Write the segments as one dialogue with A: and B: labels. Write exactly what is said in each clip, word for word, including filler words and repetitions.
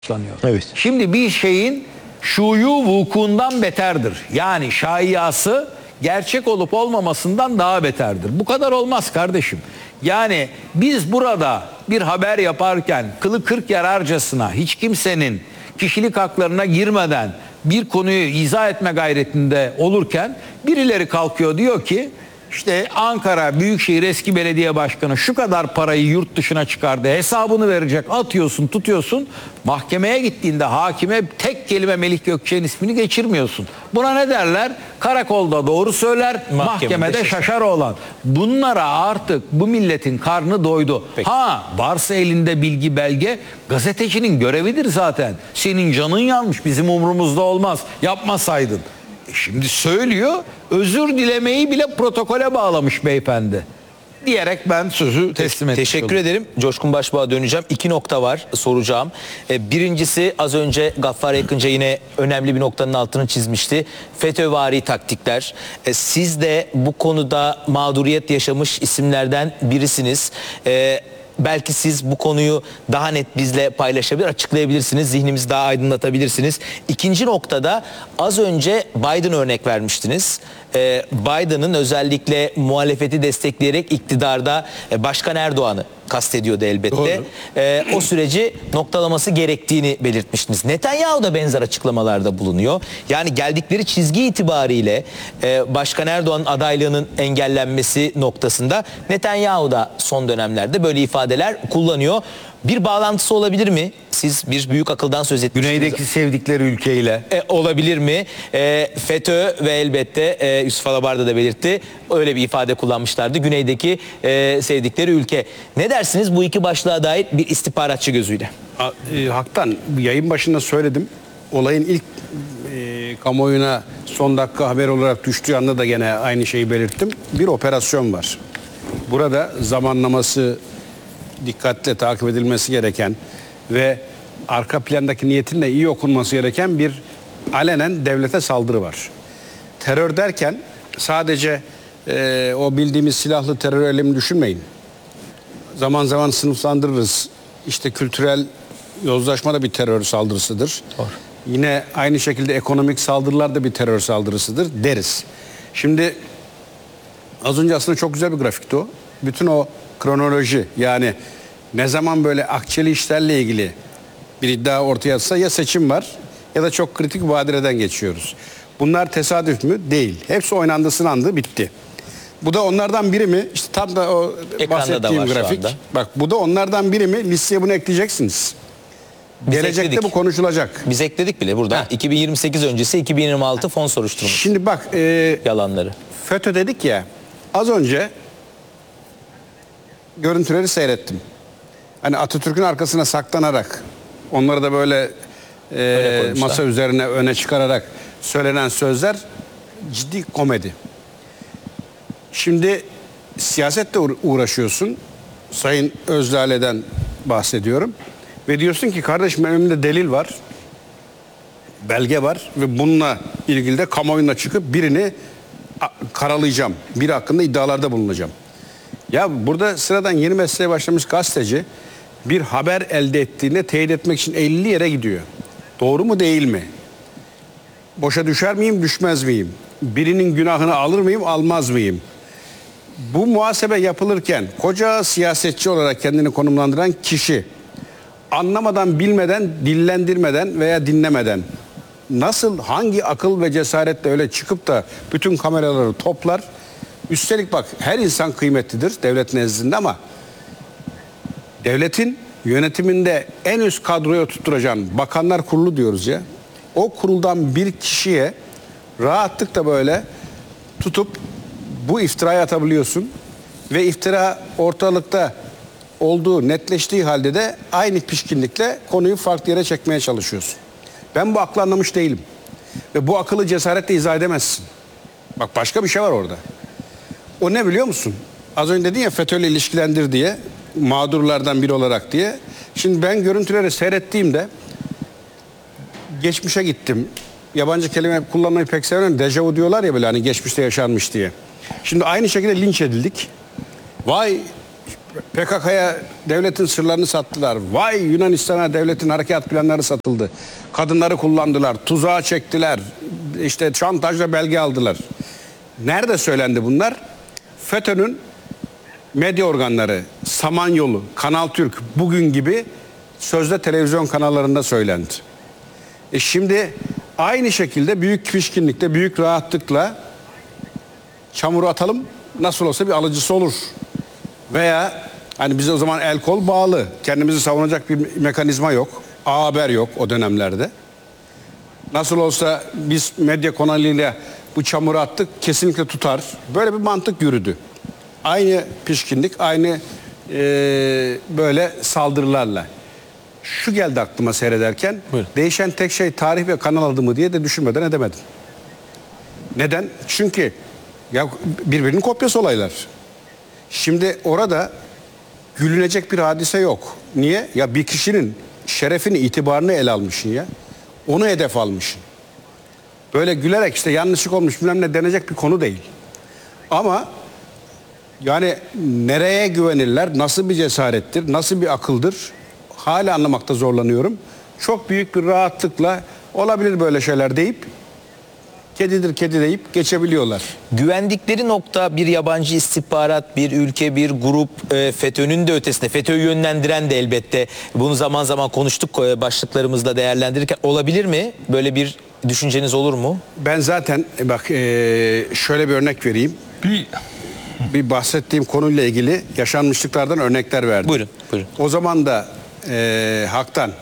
A: başlanıyor.
B: Evet.
A: Şimdi bir şeyin şuyu vukuundan beterdir. Yani şaiyası gerçek olup olmamasından daha beterdir. Bu kadar olmaz kardeşim. Yani biz burada bir haber yaparken kılı kırk yararcasına hiç kimsenin kişilik haklarına girmeden bir konuyu izah etme gayretinde olurken birileri kalkıyor diyor ki işte Ankara Büyükşehir eski belediye başkanı şu kadar parayı yurt dışına çıkardı, hesabını verecek, atıyorsun tutuyorsun, mahkemeye gittiğinde hakime tek kelime Melih Gökçek'in ismini geçirmiyorsun. Buna ne derler? Karakolda doğru söyler, mahkemede, mahkemede şaşar olan. Bunlara artık bu milletin karnı doydu. Peki. Ha varsa elinde bilgi belge, gazetecinin görevidir zaten. Senin canın yanmış, bizim umurumuzda olmaz, yapmasaydın. Şimdi söylüyor, özür dilemeyi bile protokole bağlamış beyefendi diyerek ben sözü teslim ettim.
B: Teşekkür ederim. Coşkun Başbuğ'a döneceğim. İki nokta var soracağım. Birincisi, az önce Gaffar Yakınca yine önemli bir noktanın altını çizmişti. FETÖ'vari taktikler. Siz de bu konuda mağduriyet yaşamış isimlerden birisiniz. Belki siz bu konuyu daha net bizle paylaşabilir, açıklayabilirsiniz. Zihnimizi daha aydınlatabilirsiniz. İkinci noktada az önce Biden örnek vermiştiniz. Ee, Biden'ın özellikle muhalefeti destekleyerek iktidarda e, Başkan Erdoğan'ı kastediyordu elbette. Ee, o süreci noktalaması gerektiğini belirtmiştiniz. Netanyahu da benzer açıklamalarda bulunuyor. Yani geldikleri çizgi itibariyle e, Başkan Erdoğan'ın adaylığının engellenmesi noktasında Netanyahu da son dönemlerde böyle ifadeler kullanıyor. Bir bağlantısı olabilir mi? Siz bir büyük akıldan söz etmiştiniz.
A: Güneydeki sevdikleri ülkeyle.
B: E, olabilir mi? E, FETÖ ve elbette e, Yusuf Alabarda da belirtti. Öyle bir ifade kullanmışlardı. Güneydeki e, sevdikleri ülke. Ne dersiniz bu iki başlığa dair bir istihbaratçı gözüyle?
C: Ha, e, haktan yayın başında söyledim. Olayın ilk e, kamuoyuna son dakika haber olarak düştüğü anda da gene aynı şeyi belirttim. Bir operasyon var. Burada zamanlaması dikkatle takip edilmesi gereken ve arka plandaki niyetin de iyi okunması gereken bir alenen devlete saldırı var. Terör derken sadece e, o bildiğimiz silahlı terör eylemi düşünmeyin. Zaman zaman sınıflandırırız. İşte kültürel yozlaşma da bir terör saldırısıdır. Doğru. Yine aynı şekilde ekonomik saldırılar da bir terör saldırısıdır deriz. Şimdi az önce aslında çok güzel bir grafikti o. Bütün o kronoloji, yani ne zaman böyle akçeli işlerle ilgili bir iddia ortaya atsa ya seçim var ya da çok kritik bir badireden geçiyoruz. Bunlar tesadüf mü? Değil. Hepsi oynandı, sınandı, bitti. Bu da onlardan biri mi? İşte tam da o
B: ekranda
C: bahsettiğim
B: da
C: grafik. Bak bu da onlardan biri mi? Listeye bunu ekleyeceksiniz.
B: Biz
C: Gelecekte
B: ekledik.
C: bu konuşulacak.
B: Biz ekledik bile burada.
C: Ha.
B: iki bin yirmi sekiz öncesi iki bin yirmi altı fon soruşturması.
C: Şimdi bak e,
B: Yalanları.
C: FETÖ dedik ya, az önce görüntüleri seyrettim. Hani Atatürk'ün arkasına saklanarak, onları da böyle e, masa üzerine öne çıkararak söylenen sözler ciddi komedi. Şimdi siyasetle uğraşıyorsun. Sayın Özlale'den bahsediyorum. Ve diyorsun ki kardeşim önümde delil var. Belge var ve bununla ilgili de kamuoyuna çıkıp birini karalayacağım. Biri hakkında iddialarda bulunacağım. Ya burada sıradan yeni mesleğe başlamış gazeteci bir haber elde ettiğinde teyit etmek için elli yere gidiyor. Doğru mu değil mi? Boşa düşer miyim, düşmez miyim? Birinin günahını alır mıyım, almaz mıyım? Bu muhasebe yapılırken koca siyasetçi olarak kendini konumlandıran kişi anlamadan, bilmeden, dillendirmeden veya dinlemeden nasıl, hangi akıl ve cesaretle öyle çıkıp da bütün kameraları toplar? Üstelik bak, her insan kıymetlidir devlet nezdinde ama devletin yönetiminde en üst kadroya tutturacağın bakanlar kurulu diyoruz ya. O kuruldan bir kişiye rahatlıkla böyle tutup bu iftirayı atabiliyorsun ve iftira ortalıkta olduğu netleştiği halde de aynı pişkinlikle konuyu farklı yere çekmeye çalışıyorsun. Ben bu aklı anlamış değilim. Ve bu akıllı cesaretle izah edemezsin. Bak başka bir şey var orada. O ne biliyor musun? Az önce dedin ya FETÖ'yle ilişkilendir diye, mağdurlardan biri olarak diye. Şimdi ben görüntüleri seyrettiğimde geçmişe gittim. Yabancı kelime kullanmayı pek sevmem. Dejavu diyorlar ya böyle, hani geçmişte yaşanmış diye. Şimdi aynı şekilde linç edildik. Vay P K K'ya devletin sırlarını sattılar. Vay Yunanistan'a devletin harekat planları satıldı. Kadınları kullandılar, tuzağa çektiler. İşte şantajla belge aldılar. Nerede söylendi bunlar? FETÖ'nün medya organları, Samanyolu, Kanal Türk, Bugün gibi sözde televizyon kanallarında söylendi. E şimdi aynı şekilde büyük pişkinlikte, büyük rahatlıkla çamuru atalım, nasıl olsa bir alıcısı olur. Veya hani bize o zaman el kol bağlı, kendimizi savunacak bir mekanizma yok, A Haber yok o dönemlerde. Nasıl olsa biz medya kanalıyla bu çamuru attık, kesinlikle tutar. Böyle bir mantık yürüdü. Aynı pişkinlik, aynı e, böyle saldırılarla. Şu geldi aklıma seyrederken,
B: Buyurun.
C: değişen tek şey tarih ve kanal adı mı diye de düşünmeden edemedim. Neden? Çünkü ya birbirinin kopyası olaylar. Şimdi orada gülünecek bir hadise yok. Niye? Ya bir kişinin şerefini, itibarını ele almışsın ya. Onu hedef almışsın. Böyle gülerek işte yanlışlık olmuş bilmem ne denecek bir konu değil. Ama yani nereye güvenirler, nasıl bir cesarettir, nasıl bir akıldır hala anlamakta zorlanıyorum. Çok büyük bir rahatlıkla olabilir böyle şeyler deyip kedidir kedi deyip geçebiliyorlar.
B: Güvendikleri nokta bir yabancı istihbarat, bir ülke, bir grup, e, FETÖ'nün de ötesinde. FETÖ'yü yönlendiren de elbette. Bunu zaman zaman konuştuk e, başlıklarımızda değerlendirirken. Olabilir mi? Böyle bir düşünceniz olur mu?
C: Ben zaten e, bak e, şöyle bir örnek vereyim.
D: Bir
C: Bir bahsettiğim konuyla ilgili yaşanmışlıklardan örnekler verdim.
B: Buyurun, buyurun.
C: O zaman da e, halktan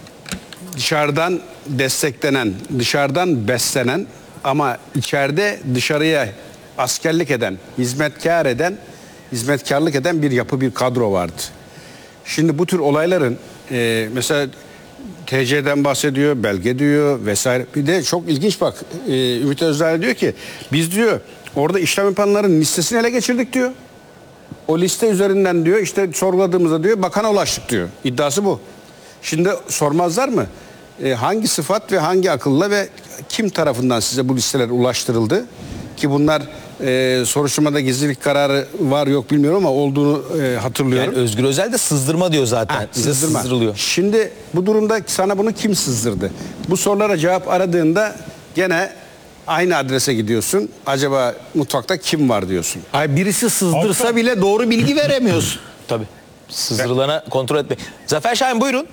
C: dışarıdan desteklenen, dışarıdan beslenen ama içeride dışarıya askerlik eden, hizmetkar eden, hizmetkarlık eden bir yapı, bir kadro vardı. Şimdi bu tür olayların e, mesela T C'den bahsediyor, belge diyor vesaire. Bir de çok ilginç bak e, Ümit Özdağ diyor ki biz diyor orada işlem yapanların listesini ele geçirdik diyor. O liste üzerinden diyor işte sorguladığımızda diyor bakana ulaştık diyor. İddiası bu. Şimdi sormazlar mı? E, hangi sıfat ve hangi akılla ve kim tarafından size bu listeler ulaştırıldı? Ki bunlar e, soruşturmada gizlilik kararı var yok bilmiyorum ama olduğunu e, hatırlıyorum.
B: Yani Özgür Özel de sızdırma diyor zaten.
C: Ha,
B: Size
C: sızdırma.
B: sızdırılıyor.
C: Şimdi bu durumda sana bunu kim sızdırdı? Bu sorulara cevap aradığında gene aynı adrese gidiyorsun. Acaba mutfakta kim var diyorsun.
A: Ay birisi sızdırsa
D: Hatta-
A: bile doğru bilgi veremiyorsun.
B: Tabii. Sızdırılana kontrol etme. Zafer Şahin buyurun.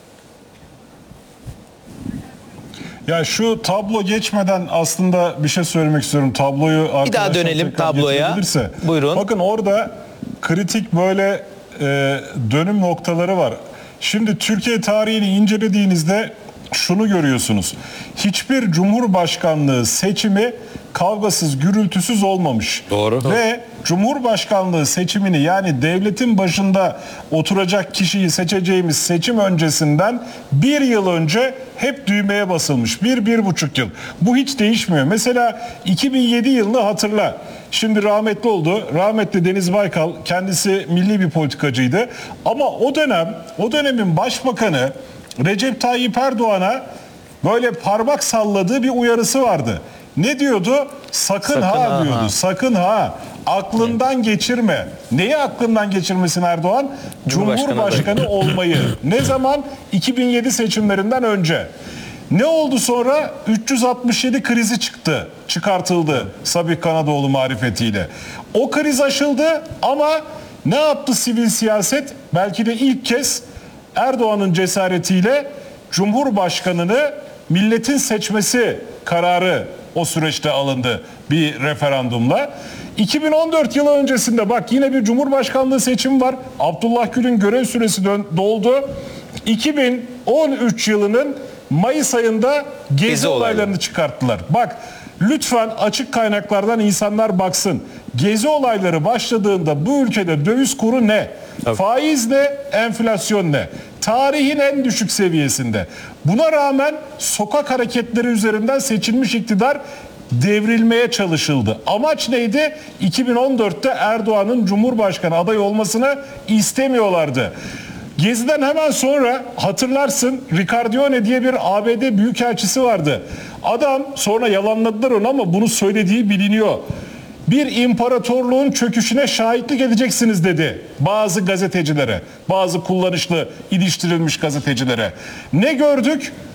D: ya şu tablo geçmeden aslında bir şey söylemek istiyorum. Tabloyu arkadaşlar
B: daha dönelim
D: tekrar
B: tabloya.
D: getirebilirse.
B: Buyurun.
D: Bakın orada kritik böyle e, dönüm noktaları var. Şimdi Türkiye tarihini incelediğinizde şunu görüyorsunuz. Hiçbir cumhurbaşkanlığı seçimi kavgasız, gürültüsüz olmamış.
A: Doğru.
D: Ve Cumhurbaşkanlığı seçimini yani devletin başında oturacak kişiyi seçeceğimiz seçim öncesinden bir yıl önce hep düğmeye basılmış. Bir, bir buçuk yıl. Bu hiç değişmiyor. Mesela iki bin yedi yılını hatırla. Şimdi rahmetli oldu. Rahmetli Deniz Baykal kendisi milli bir politikacıydı. Ama o dönem, o dönemin başbakanı Recep Tayyip Erdoğan'a böyle parmak salladığı bir uyarısı vardı. Ne diyordu? Sakın,
B: Sakın
D: ha,
B: ha,
D: diyordu.
B: ha.
D: Sakın ha. Aklından geçirme. Neyi aklından geçirmesin Erdoğan?
B: Cumhurbaşkanı
D: Cumhurbaşkanı olmayı. Ne zaman? iki bin yedi seçimlerinden önce. Ne oldu sonra? üç yüz altmış yedi krizi çıktı. Çıkartıldı Sabih Kanadoğlu marifetiyle. O kriz aşıldı ama ne yaptı sivil siyaset? Belki de ilk kez Erdoğan'ın cesaretiyle Cumhurbaşkanını milletin seçmesi kararı o süreçte alındı bir referandumla. iki bin on dört yılı öncesinde bak yine bir Cumhurbaşkanlığı seçimi var. Abdullah Gül'ün görev süresi dön- doldu. iki bin on üç yılının Mayıs ayında gezi,
B: Gezi olayları.
D: olaylarını çıkarttılar. Bak lütfen açık kaynaklardan insanlar baksın. Gezi olayları başladığında bu ülkede döviz kuru ne? Faiz ne? Enflasyon ne? Tarihin en düşük seviyesinde. Buna rağmen sokak hareketleri üzerinden seçilmiş iktidar devrilmeye çalışıldı. Amaç neydi? iki bin on dörtte Erdoğan'ın Cumhurbaşkanı adayı olmasını istemiyorlardı. Gezi'den hemen sonra hatırlarsın Riccardione diye bir A B D büyükelçisi vardı. Adam sonra yalanladılar onu ama bunu söylediği biliniyor. bir imparatorluğun çöküşüne şahitlik edeceksiniz dedi bazı gazetecilere, bazı kullanışlı, iliştirilmiş gazetecilere. Ne gördük?